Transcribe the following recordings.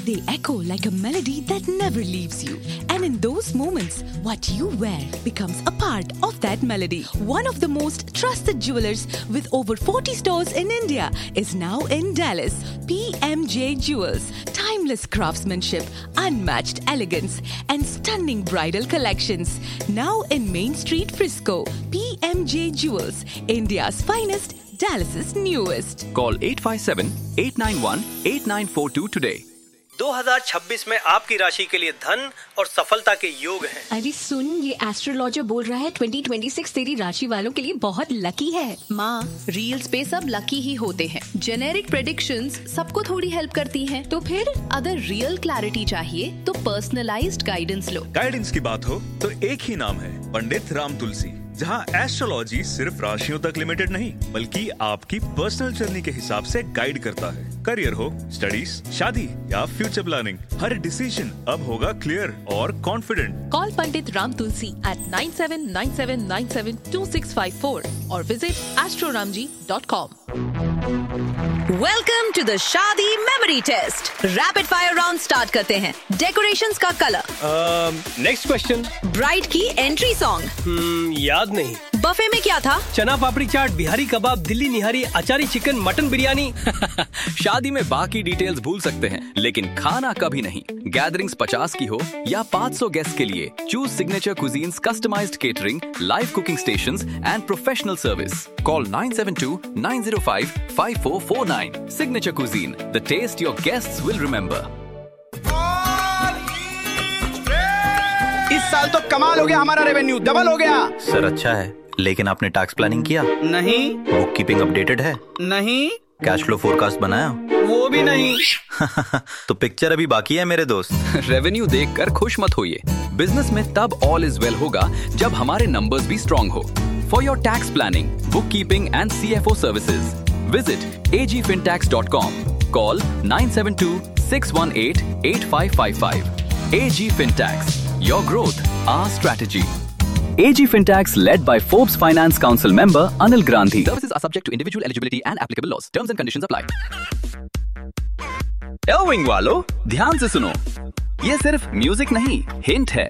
They echo like a melody that never leaves you. And in those moments, what you wear becomes a part of that melody. One of the most trusted jewelers with over 40 stores in India is now in Dallas. PMJ Jewels. Timeless craftsmanship, unmatched elegance, and stunning bridal collections. Now in Main Street, Frisco. PMJ Jewels, India's finest, Dallas's newest. Call 857-891-8942 today. 2026 में आपकी राशि के लिए धन और सफलता के योग हैं। अरे सुन, ये एस्ट्रोलॉजर बोल रहा है 2026 तेरी राशि वालों के लिए बहुत लकी है। माँ, रील्स पे सब लकी ही होते हैं। जेनेरिक प्रेडिक्शंस सबको थोड़ी हेल्प करती हैं। तो फिर अगर रियल क्लैरिटी चाहिए तो पर्सनलाइज्ड गाइडेंस लो। गाइडेंस की बात हो तो एक ही नाम है, पंडित राम तुलसी, जहां एस्ट्रोलॉजी सिर्फ राशियों तक लिमिटेड नहीं बल्कि आपकी पर्सनल जर्नी के हिसाब से गाइड करता है। करियर हो, स्टडीज, शादी या फ्यूचर प्लानिंग, हर डिसीजन अब होगा क्लियर और confident. Call Pandit Ram Tulsi at 9797972654 और visit astroramji.com। Welcome to the शादी memory test. Rapid fire round start करते हैं। डेकोरेशंस का कलर। Next question. ब्राइड की एंट्री सॉन्ग। याद नहीं। बफे में क्या था? चना पापड़ी चाट, बिहारी कबाब, दिल्ली निहारी, अचारी चिकन, मटन बिरयानी। शादी में बाकी डिटेल्स भूल सकते हैं, लेकिन खाना कभी नहीं। गैदरिंग्स 50 की हो या 500 गेस्ट के लिए, choose signature cuisines, customised catering, live cooking stations and professional service. Call 972-905-5449. Signature Cuisine, the taste your guests will remember. इस साल तो कमाल हो गया, हमारा रेवेन्यू डबल हो गया। सर अच्छा है, लेकिन आपने टैक्स प्लानिंग किया? नहीं। बुक कीपिंग अपडेटेड है? नहीं। कैश फ्लो फोरकास्ट बनाया? वो भी नहीं। तो पिक्चर अभी बाकी है मेरे दोस्त। रेवेन्यू देखकर खुश मत होइए। बिजनेस में तब ऑल इज वेल होगा जब हमारे नंबर्स भी स्ट्रॉन्ग हो। For your tax planning, bookkeeping and CFO services, visit agfintax.com. Call 972-618-8555. AG Fintax. Your growth, our strategy. AG Fintax, led by Forbes Finance Council member Anil Grandhi. Services are subject to individual eligibility and applicable laws. Terms and conditions apply. Irving वालों, ध्यान से सुनो। ये सिर्फ music नहीं, hint है।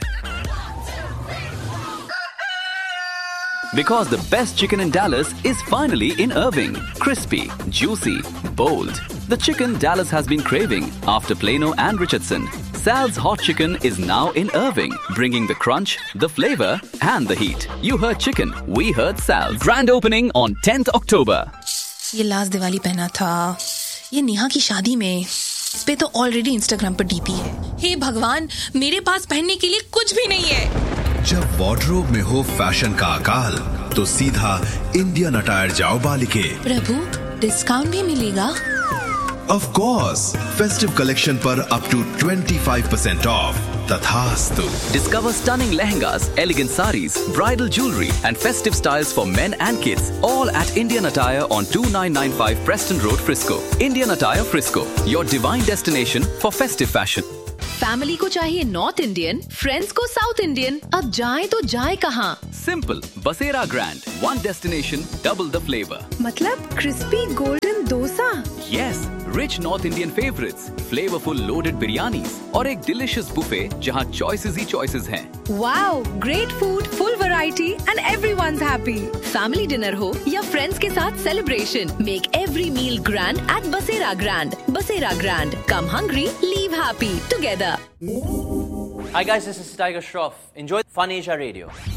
Because the best chicken in Dallas is finally in Irving. Crispy, juicy, bold. The chicken Dallas has been craving after Plano and Richardson. Sal's Hot Chicken is now in Irving, bringing the crunch, the flavor, and the heat. You heard chicken, we heard Sal's. Grand opening on 10th October. ये last Diwali पहना था, ये नेहा की शादी में। इस पे तो ऑलरेडी इंस्टाग्राम पर डीपी है। हे भगवान, मेरे पास पहनने के लिए कुछ भी नहीं है। जब वार्डरोब में हो फैशन का अकाल, तो सीधा इंडियन अटायर जाओ बालिके। प्रभु, डिस्काउंट भी मिलेगा? ऑफ कोर्स, फेस्टिव कलेक्शन पर अप टू 25% ऑफ। तथास्तु। Discover stunning lehengas, elegant saris, bridal jewelry, and festive styles for men and kids, all at Indian Attire on 2995 Preston Road, Frisco. Indian Attire Frisco, your divine destination for festive fashion. Family को चाहिए north Indian, friends को south Indian. अब जाए तो जाए कहाँ? Simple, Basera Grand, one destination, double the flavor. मतलब crispy golden dosa? Yes, rich North Indian favorites, flavorful loaded biryanis और एक delicious buffet जहाँ choices ही choices हैं। Wow, great food, full variety and everyone's happy. Family dinner हो या friends के साथ celebration, make every meal grand at Basera Grand. Basera Grand, come hungry, leave happy together. Hi guys, this is Tiger Shroff. Enjoy Fun Asia Radio.